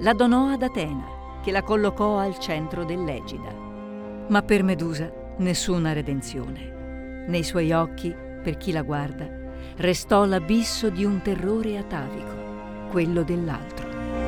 La donò ad Atena, che la collocò al centro dell'egida. Ma per Medusa nessuna redenzione. Nei suoi occhi, per chi la guarda, restò l'abisso di un terrore atavico, quello dell'altro.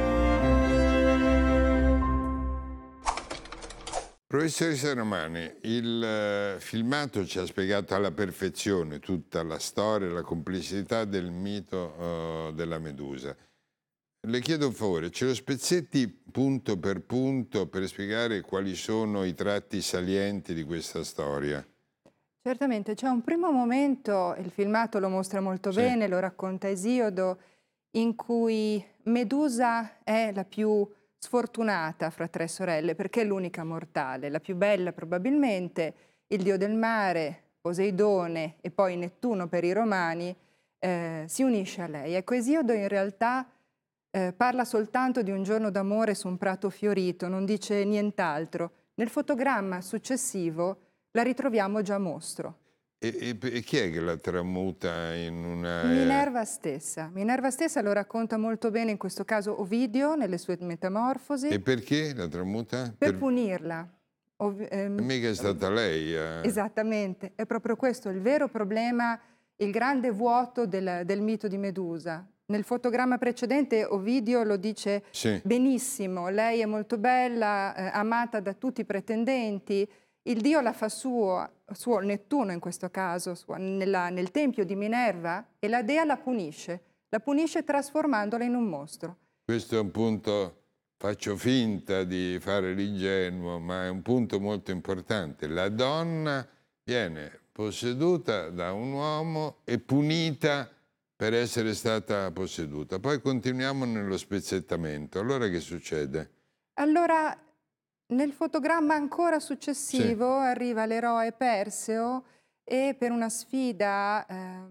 Professoressa Romani, il filmato ci ha spiegato alla perfezione tutta la storia e la complessità del mito della Medusa. Le chiedo un favore, ce lo spezzetti punto per spiegare quali sono i tratti salienti di questa storia? Certamente, c'è un primo momento, il filmato lo mostra molto Sì. bene, lo racconta Esiodo, in cui Medusa è la più sfortunata fra tre sorelle, perché è l'unica mortale, la più bella probabilmente, il dio del mare, Poseidone e poi Nettuno per i romani, si unisce a lei. Ecco, Esiodo in realtà parla soltanto di un giorno d'amore su un prato fiorito, non dice nient'altro. Nel fotogramma successivo la ritroviamo già mostro. E chi è che la tramuta in una... Minerva stessa lo racconta molto bene, in questo caso Ovidio, nelle sue Metamorfosi, E perché la tramuta? per punirla. Mica è stata lei. Esattamente, è proprio questo il vero problema, il grande vuoto del mito di Medusa. Nel fotogramma precedente Ovidio lo dice Sì. benissimo, lei è molto bella, amata da tutti i pretendenti, il dio la fa suo Nettuno in questo caso, nel tempio di Minerva, e la dea la punisce trasformandola in un mostro. Questo è un punto, faccio finta di fare l'ingenuo, ma è un punto molto importante. La donna viene posseduta da un uomo e punita per essere stata posseduta. Poi continuiamo nello spezzettamento. Allora che succede? Allora, nel fotogramma ancora Sì. successivo arriva l'eroe Perseo e per una sfida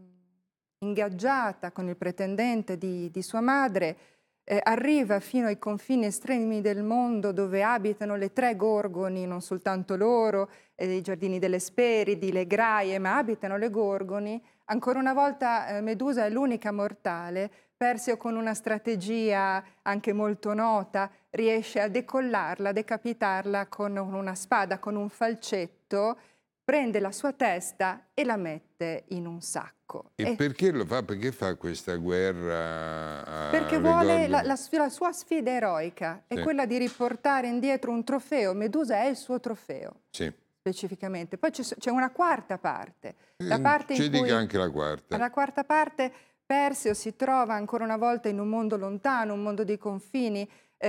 ingaggiata con il pretendente di sua madre arriva fino ai confini estremi del mondo dove abitano le tre Gorgoni, non soltanto loro, i giardini delle Speridi, le Graie, ma abitano le Gorgoni. Ancora una volta Medusa è l'unica mortale. Perseo, con una strategia anche molto nota, riesce a decollarla, a decapitarla con una spada, con un falcetto, prende la sua testa e la mette in un sacco. E perché lo fa? Perché fa questa guerra Perché alle vuole Gorgoni? la sua sfida eroica, è Sì. quella di riportare indietro un trofeo. Medusa è il suo trofeo, Sì. specificamente. Poi c'è una quarta parte, la parte in Ci cui... dica anche la quarta. Alla quarta parte Perseo si trova ancora una volta in un mondo lontano, un mondo dei confini,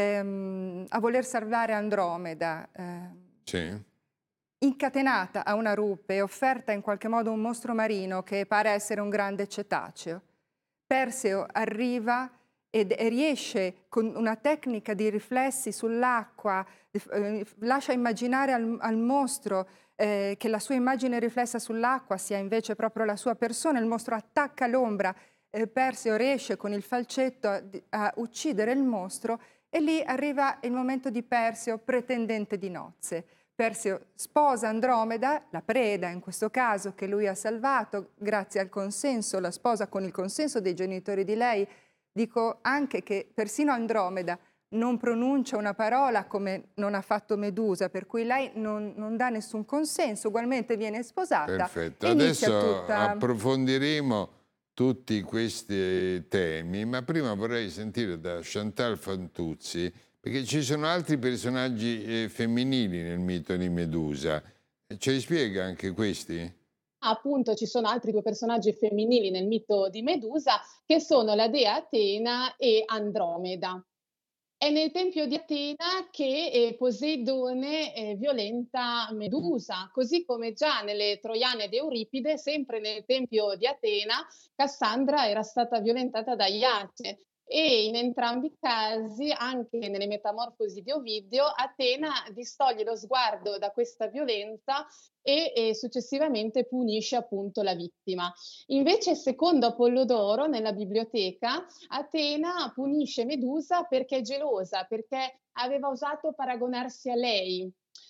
a voler salvare Andromeda, Sì. incatenata a una rupe, offerta in qualche modo un mostro marino che pare essere un grande cetaceo. Perseo arriva e riesce con una tecnica di riflessi sull'acqua, lascia immaginare al mostro che la sua immagine riflessa sull'acqua sia invece proprio la sua persona, il mostro attacca l'ombra, Perseo riesce con il falcetto a uccidere il mostro e lì arriva il momento di Perseo, pretendente di nozze. Perseo sposa Andromeda, la preda in questo caso che lui ha salvato, grazie al consenso, la sposa con il consenso dei genitori di lei. Dico anche che persino Andromeda non pronuncia una parola come non ha fatto Medusa, per cui lei non dà nessun consenso, ugualmente viene sposata. Perfetto, E inizia adesso tutta... approfondiremo tutti questi temi, ma prima vorrei sentire da Chantal Fantuzzi, perché ci sono altri personaggi femminili nel mito di Medusa. Ce li spiega anche questi? Appunto, ci sono altri due personaggi femminili nel mito di Medusa, che sono la dea Atena e Andromeda. È nel tempio di Atena che Poseidone violenta Medusa, così come già nelle Troiane di Euripide, sempre nel tempio di Atena, Cassandra era stata violentata da Iace. E in entrambi i casi, anche nelle Metamorfosi di Ovidio, Atena distoglie lo sguardo da questa violenza e successivamente punisce appunto la vittima. Invece, secondo Apollodoro, nella biblioteca, Atena punisce Medusa perché è gelosa, perché aveva osato paragonarsi a lei.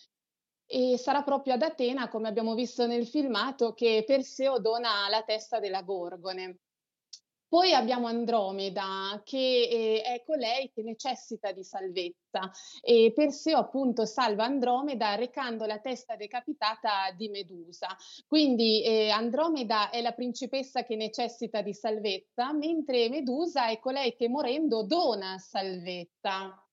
E sarà proprio ad Atena, come abbiamo visto nel filmato, che Perseo dona la testa della Gorgone. Poi abbiamo Andromeda che, è colei che necessita di salvezza e Perseo appunto salva Andromeda recando la testa decapitata di Medusa. Quindi, Andromeda è la principessa che necessita di salvezza, mentre Medusa è colei che morendo dona salvezza.